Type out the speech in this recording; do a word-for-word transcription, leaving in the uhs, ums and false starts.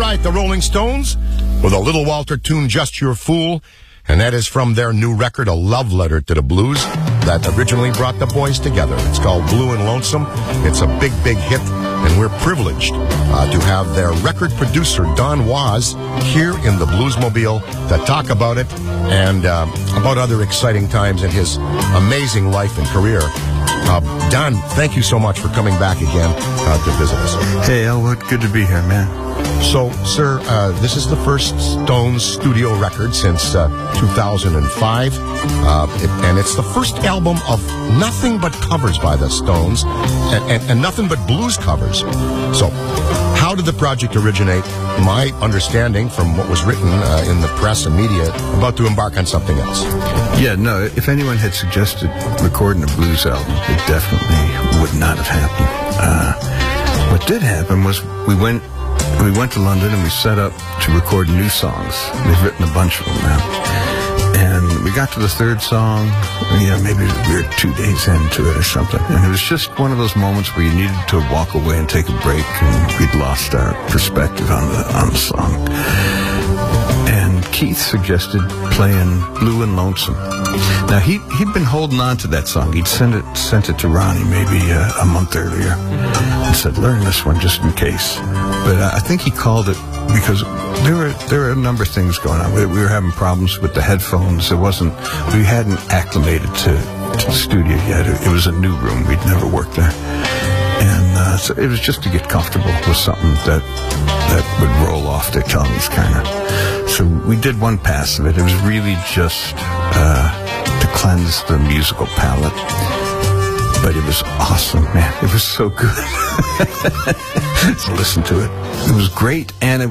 right, the Rolling Stones with a Little Walter tune, Just Your Fool. And that is from their new record, A Love Letter to the Blues, that originally brought the boys together. It's called Blue and Lonesome. It's a big, big hit, and we're privileged uh, to have their record producer, Don Was, here in the Bluesmobile to talk about it and uh, about other exciting times in his amazing life and career. Uh, Don, thank you so much for coming back again uh, to visit us. Hey, Elwood, good to be here, man. So, sir, uh, this is the first Stones studio record since uh, two thousand five, uh, it, and it's the first album of nothing but covers by the Stones, and, and, and nothing but blues covers. So, how did the project originate? My understanding from what was written uh, in the press and media about to embark on something else. Yeah, no, if anyone had suggested recording a blues album, it definitely would not have happened. Uh, what did happen was we went we went to London and we set up to record new songs. We've written a bunch of them now. And we got to the third song, yeah, maybe we were two days into it or something. And it was just one of those moments where you needed to walk away and take a break, and we'd lost our perspective on the on the song. And Keith suggested playing Blue and Lonesome. Now, he, he'd been holding on to that song. He'd sent it sent it to Ronnie maybe uh, a month earlier and said, learn this one just in case. But uh, I think he called it because there were there were a number of things going on. We, we were having problems with the headphones. It wasn't, we hadn't acclimated to, to the studio yet. It, it was a new room. We'd never worked there. And uh, so it was just to get comfortable with something that that would roll off their tongues, kind of. So we did one pass of it. It was really just uh, to cleanse the musical palate. But it was awesome, man. It was so good. So listen to it. It was great, and it